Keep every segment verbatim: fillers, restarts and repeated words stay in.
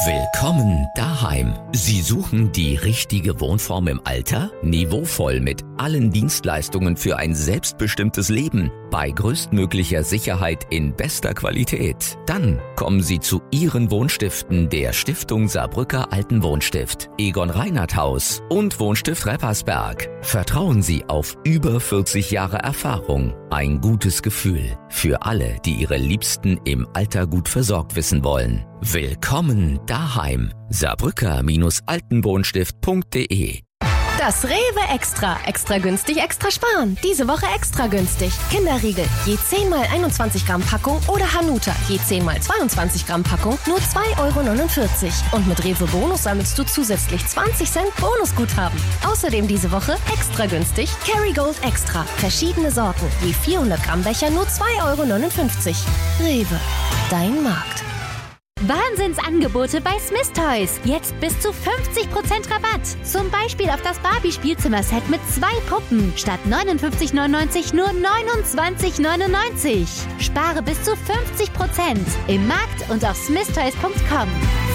Willkommen daheim. Sie suchen die richtige Wohnform im Alter? Niveauvoll mit allen Dienstleistungen für ein selbstbestimmtes Leben bei größtmöglicher Sicherheit in bester Qualität. Dann kommen Sie zu Ihren Wohnstiften der Stiftung Saarbrücker Altenwohnstift, Egon Reinhardt Haus und Wohnstift Reppersberg. Vertrauen Sie auf über vierzig Jahre Erfahrung. Ein gutes Gefühl für alle, die ihre Liebsten im Alter gut versorgt wissen wollen. Willkommen daheim. Saarbrücker-altenwohnstift punkt de. Das Rewe Extra. Extra günstig, extra sparen. Diese Woche extra günstig. Kinderriegel, je zehn mal einundzwanzig Gramm Packung oder Hanuta, je zehn mal zweiundzwanzig Gramm Packung, nur zwei Euro neunundvierzig. Und mit Rewe Bonus sammelst du zusätzlich zwanzig Cent Bonusguthaben. Außerdem diese Woche extra günstig Kerrygold Extra. Verschiedene Sorten, je vierhundert Gramm Becher, nur zwei Euro neunundfünfzig. Rewe, dein Markt. Wahnsinnsangebote bei Smith Toys. Jetzt bis zu fünfzig Prozent Rabatt. Zum Beispiel auf das Barbie-Spielzimmerset mit zwei Puppen. Statt neunundfünfzig neunundneunzig nur neunundzwanzig neunundneunzig. Spare bis zu fünfzig Prozent. Im Markt und auf smith toys punkt com.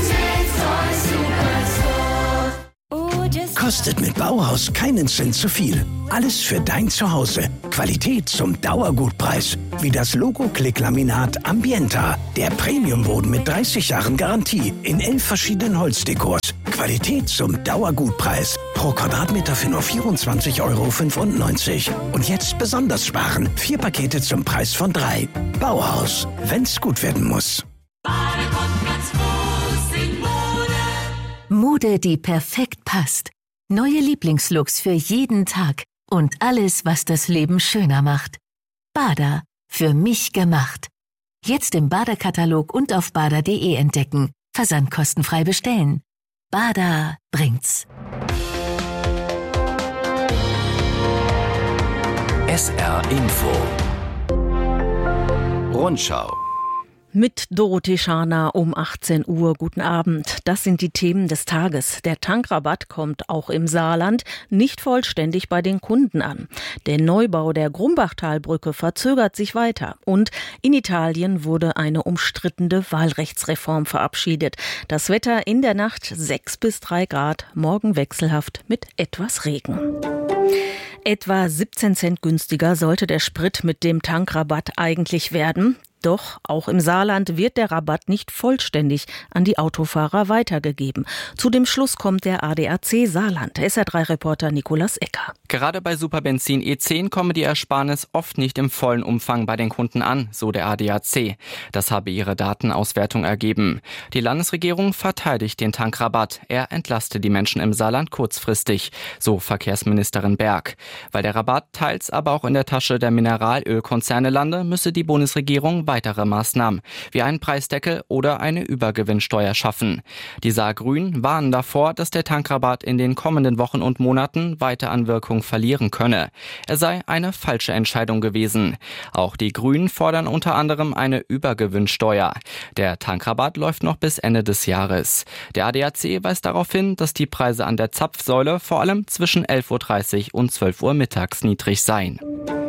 Kostet mit Bauhaus keinen Cent zu viel. Alles für dein Zuhause. Qualität zum Dauergutpreis. Wie das Logo-Klick-Laminat Ambienta. Der Premiumboden mit dreißig Jahren Garantie. In elf verschiedenen Holzdekors. Qualität zum Dauergutpreis. Pro Quadratmeter für nur vierundzwanzig Euro fünfundneunzig. Und jetzt besonders sparen. Vier Pakete zum Preis von drei. Bauhaus. Wenn's gut werden muss. Mode, die perfekt passt. Neue Lieblingslooks für jeden Tag. Und alles, was das Leben schöner macht. Bada. Für mich gemacht. Jetzt im Bada-Katalog und auf bada punkt de entdecken. Versandkostenfrei bestellen. Bada bringt's. S R Info. Rundschau. Mit Dorothee Scharner um achtzehn Uhr. Guten Abend. Das sind die Themen des Tages. Der Tankrabatt kommt auch im Saarland nicht vollständig bei den Kunden an. Der Neubau der Grumbachtalbrücke verzögert sich weiter. Und in Italien wurde eine umstrittene Wahlrechtsreform verabschiedet. Das Wetter in der Nacht sechs bis drei Grad, morgen wechselhaft mit etwas Regen. Etwa siebzehn Cent günstiger sollte der Sprit mit dem Tankrabatt eigentlich werden. Doch auch im Saarland wird der Rabatt nicht vollständig an die Autofahrer weitergegeben. Zu dem Schluss kommt der A D A C Saarland. S R drei Reporter Nikolas Ecker. Gerade bei Superbenzin E zehn komme die Ersparnis oft nicht im vollen Umfang bei den Kunden an, so der A D A C. Das habe ihre Datenauswertung ergeben. Die Landesregierung verteidigt den Tankrabatt. Er entlaste die Menschen im Saarland kurzfristig, so Verkehrsministerin Berg. Weil der Rabatt teils aber auch in der Tasche der Mineralölkonzerne lande, müsse die Bundesregierung weitere Maßnahmen wie einen Preisdeckel oder eine Übergewinnsteuer schaffen. Die Saargrünen warnen davor, dass der Tankrabatt in den kommenden Wochen und Monaten weiter an Wirkung verlieren könne. Er sei eine falsche Entscheidung gewesen. Auch die Grünen fordern unter anderem eine Übergewinnsteuer. Der Tankrabatt läuft noch bis Ende des Jahres. Der A D A C weist darauf hin, dass die Preise an der Zapfsäule vor allem zwischen elf Uhr dreißig und zwölf Uhr mittags niedrig seien.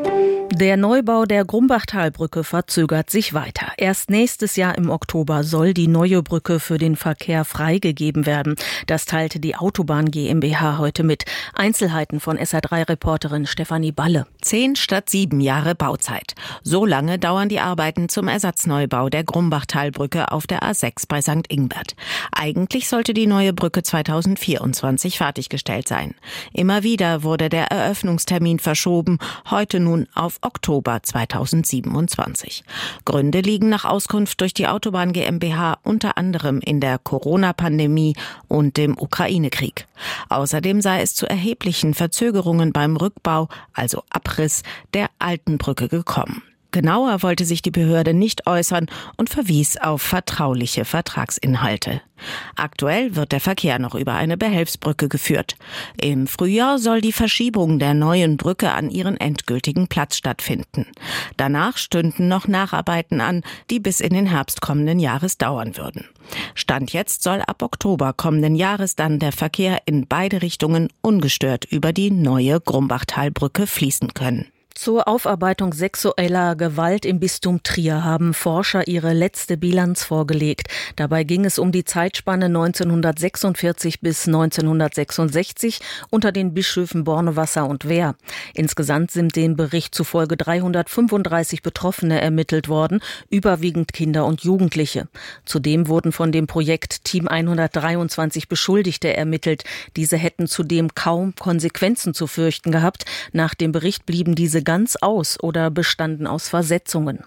Der Neubau der Grumbachtalbrücke verzögert sich weiter. Erst nächstes Jahr im Oktober soll die neue Brücke für den Verkehr freigegeben werden. Das teilte die Autobahn GmbH heute mit. Einzelheiten von S R drei Reporterin Stefanie Balle. Zehn statt sieben Jahre Bauzeit. So lange dauern die Arbeiten zum Ersatzneubau der Grumbachtalbrücke auf der A sechs bei Sankt Ingbert. Eigentlich sollte die neue Brücke zweitausendvierundzwanzig fertiggestellt sein. Immer wieder wurde der Eröffnungstermin verschoben, heute nun auf Oktober zweitausendsiebenundzwanzig. Gründe liegen nach Auskunft durch die Autobahn GmbH unter anderem in der Corona-Pandemie und dem Ukraine-Krieg. Außerdem sei es zu erheblichen Verzögerungen beim Rückbau, also Abriss, der alten Brücke gekommen. Genauer wollte sich die Behörde nicht äußern und verwies auf vertrauliche Vertragsinhalte. Aktuell wird der Verkehr noch über eine Behelfsbrücke geführt. Im Frühjahr soll die Verschiebung der neuen Brücke an ihren endgültigen Platz stattfinden. Danach stünden noch Nacharbeiten an, die bis in den Herbst kommenden Jahres dauern würden. Stand jetzt soll ab Oktober kommenden Jahres dann der Verkehr in beide Richtungen ungestört über die neue Grumbachtalbrücke fließen können. Zur Aufarbeitung sexueller Gewalt im Bistum Trier haben Forscher ihre letzte Bilanz vorgelegt. Dabei ging es um die Zeitspanne neunzehnhundertsechsundvierzig bis neunzehnhundertsechsundsechzig unter den Bischöfen Bornewasser und Wehr. Insgesamt sind dem Bericht zufolge dreihundertfünfunddreißig Betroffene ermittelt worden, überwiegend Kinder und Jugendliche. Zudem wurden von dem Projekt Team hundertdreiundzwanzig Beschuldigte ermittelt. Diese hätten zudem kaum Konsequenzen zu fürchten gehabt. Nach dem Bericht blieben diese ganz aus oder bestanden aus Versetzungen.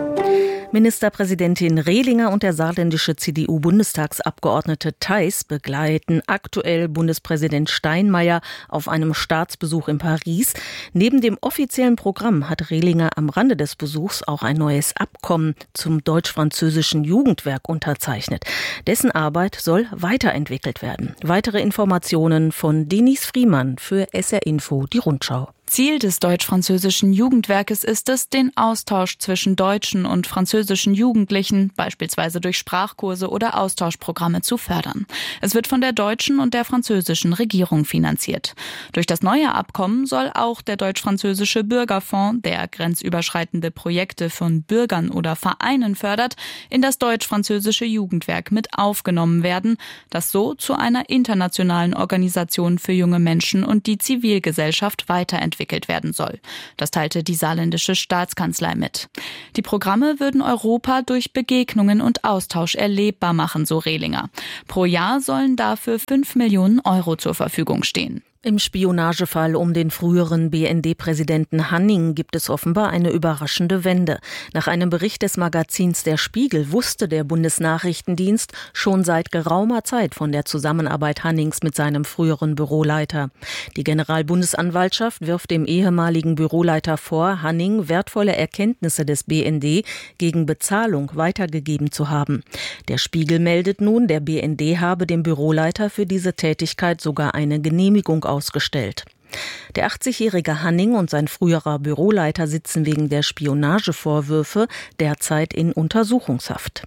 Ministerpräsidentin Rehlinger und der saarländische C D U-Bundestagsabgeordnete Theis begleiten aktuell Bundespräsident Steinmeier auf einem Staatsbesuch in Paris. Neben dem offiziellen Programm hat Rehlinger am Rande des Besuchs auch ein neues Abkommen zum deutsch-französischen Jugendwerk unterzeichnet. Dessen Arbeit soll weiterentwickelt werden. Weitere Informationen von Denise Friemann für S R Info, die Rundschau. Ziel des deutsch-französischen Jugendwerkes ist es, den Austausch zwischen deutschen und französischen Jugendlichen, beispielsweise durch Sprachkurse oder Austauschprogramme, zu fördern. Es wird von der deutschen und der französischen Regierung finanziert. Durch das neue Abkommen soll auch der deutsch-französische Bürgerfonds, der grenzüberschreitende Projekte von Bürgern oder Vereinen fördert, in das deutsch-französische Jugendwerk mit aufgenommen werden, das so zu einer internationalen Organisation für junge Menschen und die Zivilgesellschaft weiterentwickelt werden soll. Das teilte die saarländische Staatskanzlei mit. Die Programme würden Europa durch Begegnungen und Austausch erlebbar machen, so Rehlinger. Pro Jahr sollen dafür fünf Millionen Euro zur Verfügung stehen. Im Spionagefall um den früheren B N D-Präsidenten Hanning gibt es offenbar eine überraschende Wende. Nach einem Bericht des Magazins Der Spiegel wusste der Bundesnachrichtendienst schon seit geraumer Zeit von der Zusammenarbeit Hannings mit seinem früheren Büroleiter. Die Generalbundesanwaltschaft wirft dem ehemaligen Büroleiter vor, Hanning wertvolle Erkenntnisse des B N D gegen Bezahlung weitergegeben zu haben. Der Spiegel meldet nun, der B N D habe dem Büroleiter für diese Tätigkeit sogar eine Genehmigung ausgestellt. Der achtzigjährige Hanning und sein früherer Büroleiter sitzen wegen der Spionagevorwürfe derzeit in Untersuchungshaft.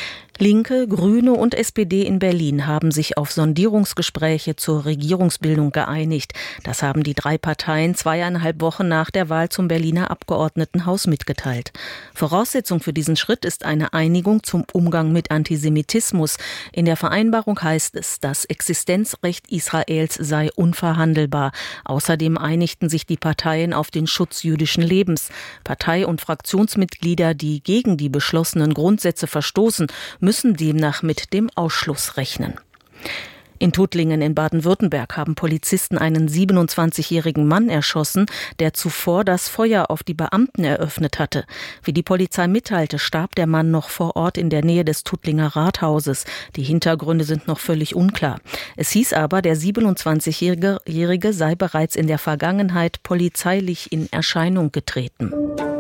Linke, Grüne und S P D in Berlin haben sich auf Sondierungsgespräche zur Regierungsbildung geeinigt. Das haben die drei Parteien zweieinhalb Wochen nach der Wahl zum Berliner Abgeordnetenhaus mitgeteilt. Voraussetzung für diesen Schritt ist eine Einigung zum Umgang mit Antisemitismus. In der Vereinbarung heißt es, das Existenzrecht Israels sei unverhandelbar. Außerdem einigten sich die Parteien auf den Schutz jüdischen Lebens. Partei- und Fraktionsmitglieder, die gegen die beschlossenen Grundsätze verstoßen, müssen demnach mit dem Ausschluss rechnen. In Tuttlingen in Baden-Württemberg haben Polizisten einen siebenundzwanzigjährigen Mann erschossen, der zuvor das Feuer auf die Beamten eröffnet hatte. Wie die Polizei mitteilte, starb der Mann noch vor Ort in der Nähe des Tuttlinger Rathauses. Die Hintergründe sind noch völlig unklar. Es hieß aber, der siebenundzwanzigjährige sei bereits in der Vergangenheit polizeilich in Erscheinung getreten.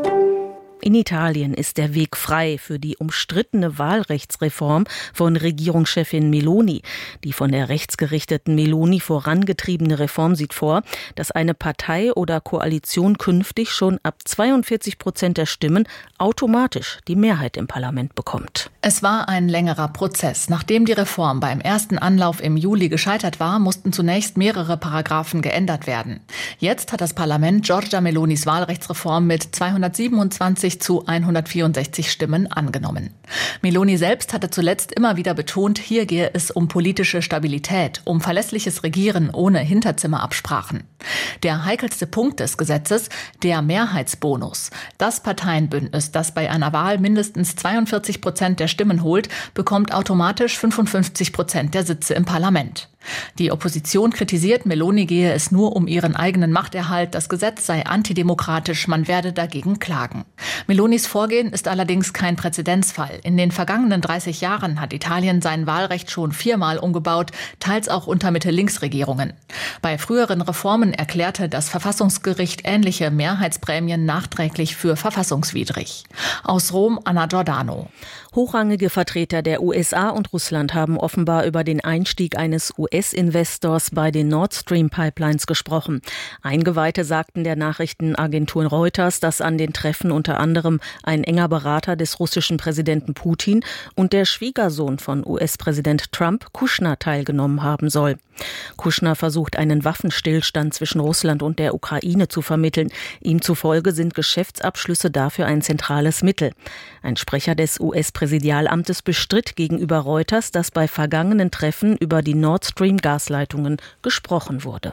In Italien ist der Weg frei für die umstrittene Wahlrechtsreform von Regierungschefin Meloni. Die von der rechtsgerichteten Meloni vorangetriebene Reform sieht vor, dass eine Partei oder Koalition künftig schon ab zweiundvierzig Prozent der Stimmen automatisch die Mehrheit im Parlament bekommt. Es war ein längerer Prozess. Nachdem die Reform beim ersten Anlauf im Juli gescheitert war, mussten zunächst mehrere Paragraphen geändert werden. Jetzt hat das Parlament Giorgia Melonis Wahlrechtsreform mit zweihundertsiebenundzwanzig zu hundertvierundsechzig Stimmen angenommen. Meloni selbst hatte zuletzt immer wieder betont, hier gehe es um politische Stabilität, um verlässliches Regieren ohne Hinterzimmerabsprachen. Der heikelste Punkt des Gesetzes, der Mehrheitsbonus. Das Parteienbündnis, das bei einer Wahl mindestens zweiundvierzig Prozent der Stimmen holt, bekommt automatisch fünfundfünfzig Prozent der Sitze im Parlament. Die Opposition kritisiert, Meloni gehe es nur um ihren eigenen Machterhalt, das Gesetz sei antidemokratisch, man werde dagegen klagen. Melonis Vorgehen ist allerdings kein Präzedenzfall. In den vergangenen dreißig Jahren hat Italien sein Wahlrecht schon viermal umgebaut, teils auch unter Mitte-Links-Regierungen. Bei früheren Reformen erklärte das Verfassungsgericht ähnliche Mehrheitsprämien nachträglich für verfassungswidrig. Aus Rom, Anna Giordano. Hochrangige Vertreter der U S A und Russland haben offenbar über den Einstieg eines U S-Investors bei den Nord Stream Pipelines gesprochen. Eingeweihte sagten der Nachrichtenagentur Reuters, dass an den Treffen unter anderem ein enger Berater des russischen Präsidenten Putin und der Schwiegersohn von U S-Präsident Trump, Kushner, teilgenommen haben soll. Kushner versucht, einen Waffenstillstand zwischen Russland und der Ukraine zu vermitteln. Ihm zufolge sind Geschäftsabschlüsse dafür ein zentrales Mittel. Ein Sprecher des U S-Präsidialamtes bestritt gegenüber Reuters, dass bei vergangenen Treffen über die Nord Stream-Gasleitungen gesprochen wurde.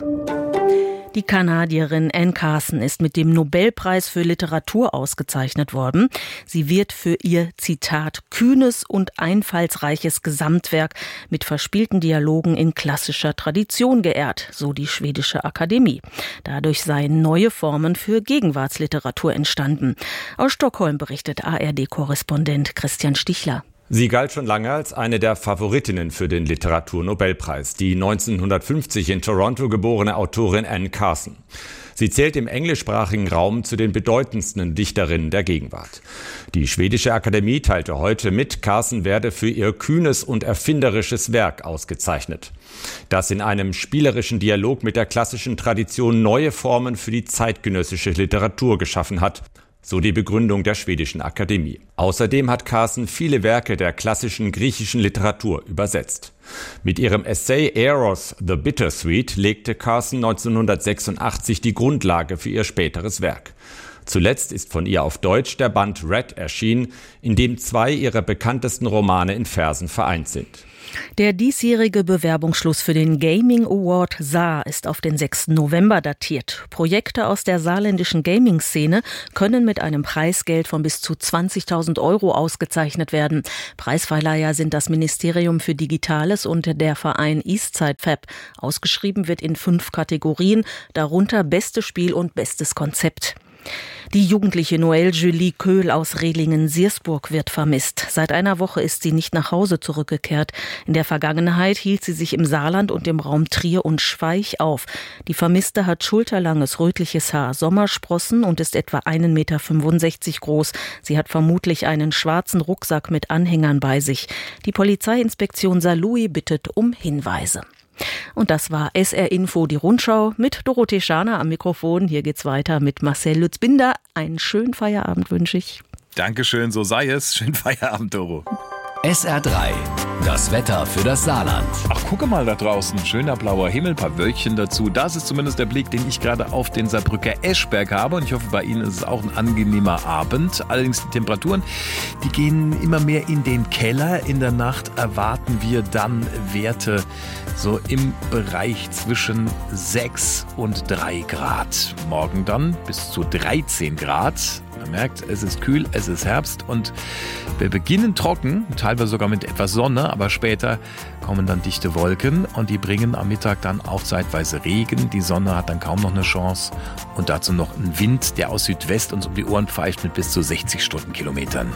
Die Kanadierin Anne Carson ist mit dem Nobelpreis für Literatur ausgezeichnet worden. Sie wird für ihr, Zitat, kühnes und einfallsreiches Gesamtwerk mit verspielten Dialogen in klassischer Tradition geehrt, so die schwedische Akademie. Dadurch seien neue Formen für Gegenwartsliteratur entstanden. Aus Stockholm berichtet A R D-Korrespondent Christian Stichler. Sie galt schon lange als eine der Favoritinnen für den Literaturnobelpreis, die neunzehnhundertfünfzig in Toronto geborene Autorin Anne Carson. Sie zählt im englischsprachigen Raum zu den bedeutendsten Dichterinnen der Gegenwart. Die schwedische Akademie teilte heute mit, Carson werde für ihr kühnes und erfinderisches Werk ausgezeichnet, das in einem spielerischen Dialog mit der klassischen Tradition neue Formen für die zeitgenössische Literatur geschaffen hat. So die Begründung der schwedischen Akademie. Außerdem hat Carson viele Werke der klassischen griechischen Literatur übersetzt. Mit ihrem Essay Eros the Bittersweet legte Carson neunzehnhundertsechsundachtzig die Grundlage für ihr späteres Werk. Zuletzt ist von ihr auf Deutsch der Band Red erschienen, in dem zwei ihrer bekanntesten Romane in Versen vereint sind. Der diesjährige Bewerbungsschluss für den Gaming Award Saar ist auf den sechsten November datiert. Projekte aus der saarländischen Gaming-Szene können mit einem Preisgeld von bis zu zwanzigtausend Euro ausgezeichnet werden. Preisverleiher sind das Ministerium für Digitales und der Verein Eastside Fab. Ausgeschrieben wird in fünf Kategorien, darunter Bestes Spiel und Bestes Konzept. Die jugendliche Noël Julie Köhl aus Rehlingen-Siersburg wird vermisst. Seit einer Woche ist sie nicht nach Hause zurückgekehrt. In der Vergangenheit hielt sie sich im Saarland und im Raum Trier und Schweich auf. Die Vermisste hat schulterlanges rötliches Haar, Sommersprossen und ist etwa einen Meter fünfundsechzig groß. Sie hat vermutlich einen schwarzen Rucksack mit Anhängern bei sich. Die Polizeiinspektion Saarlouis bittet um Hinweise. Und das war S R Info, die Rundschau mit Dorothee Schaner am Mikrofon. Hier geht's weiter mit Marcel Lützbinder. Einen schönen Feierabend wünsche ich. Dankeschön, so sei es. Schönen Feierabend, Doro. S R drei, das Wetter für das Saarland. Ach, gucke mal da draußen. Schöner blauer Himmel, paar Wölkchen dazu. Das ist zumindest der Blick, den ich gerade auf den Saarbrücker Eschberg habe. Und ich hoffe, bei Ihnen ist es auch ein angenehmer Abend. Allerdings die Temperaturen, die gehen immer mehr in den Keller. In der Nacht erwarten wir dann Werte so im Bereich zwischen sechs und drei Grad. Morgen dann bis zu dreizehn Grad. Man merkt, es ist kühl, es ist Herbst und wir beginnen trocken, teilweise sogar mit etwas Sonne, aber später kommen dann dichte Wolken und die bringen am Mittag dann auch zeitweise Regen. Die Sonne hat dann kaum noch eine Chance und dazu noch ein Wind, der aus Südwest uns um die Ohren pfeift mit bis zu sechzig Stundenkilometern.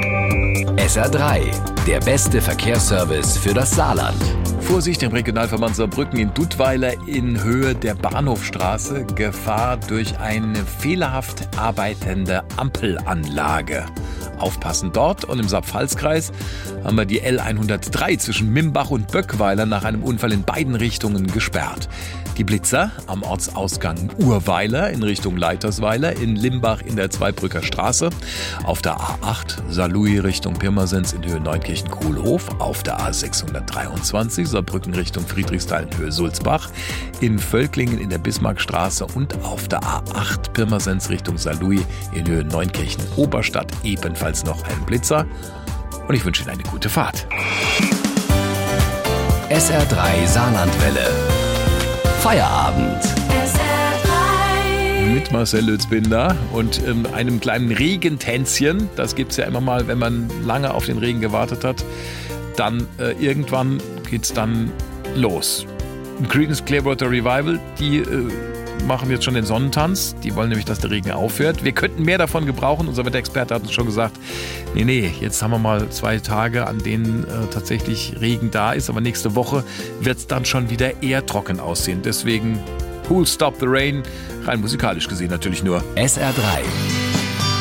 S R drei, der beste Verkehrsservice für das Saarland. Vorsicht im Regionalverband Saarbrücken in Duttweiler in Höhe der Bahnhofstraße. Gefahr durch eine fehlerhaft arbeitende Ampelanlage. Aufpassen dort. Und im Saar-Pfalz-Kreis haben wir die L hundertdrei zwischen Mimbach und Böckweiler nach einem Unfall in beiden Richtungen gesperrt. Die Blitzer am Ortsausgang Urweiler in Richtung Leitersweiler, in Limbach in der Zweibrücker Straße, auf der A acht Saarlouis Richtung Pirmasens in Höhe Neunkirchen-Kuhlhof, auf der A sechshundertdreiundzwanzig Saarbrücken Richtung Friedrichsthal in Höhe Sulzbach, in Völklingen in der Bismarckstraße und auf der A acht Pirmasens Richtung Saarlouis in Höhe Neunkirchen-Oberstadt ebenfalls noch ein Blitzer. Und ich wünsche Ihnen eine gute Fahrt. S R drei Saarlandwelle. Feierabend. Mit Marcel Lützbinder und ähm, einem kleinen Regentänzchen. Das gibt es ja immer mal, wenn man lange auf den Regen gewartet hat. Dann äh, irgendwann geht es dann los. Creedence Clearwater Revival, die äh, machen jetzt schon den Sonnentanz. Die wollen nämlich, dass der Regen aufhört. Wir könnten mehr davon gebrauchen. Unser Wetterexperte hat uns schon gesagt, nee, nee, jetzt haben wir mal zwei Tage, an denen äh, tatsächlich Regen da ist. Aber nächste Woche wird es dann schon wieder eher trocken aussehen. Deswegen Who'll Stop the Rain? Rein musikalisch gesehen natürlich nur. S R drei.